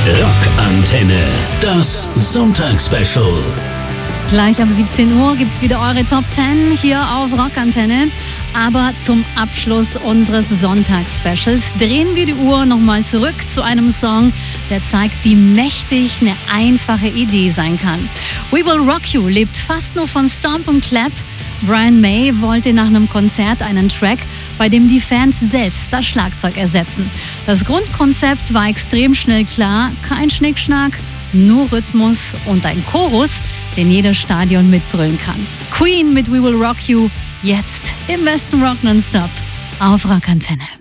Rockantenne, das Sonntagsspecial. Gleich ab 17 Uhr gibt es wieder eure Top 10 hier auf Rockantenne. Aber zum Abschluss unseres Sonntagsspecials drehen wir die Uhr nochmal zurück zu einem Song, der zeigt, wie mächtig eine einfache Idee sein kann. We Will Rock You lebt fast nur von Stomp und Clap. Brian May wollte nach einem Konzert einen Track, bei dem die Fans selbst das Schlagzeug ersetzen. Das Grundkonzept war extrem schnell klar, kein Schnickschnack, nur Rhythmus und ein Chorus, den jedes Stadion mitbrüllen kann. Queen mit We Will Rock You, jetzt im besten Rock nonstop auf Rockantenne.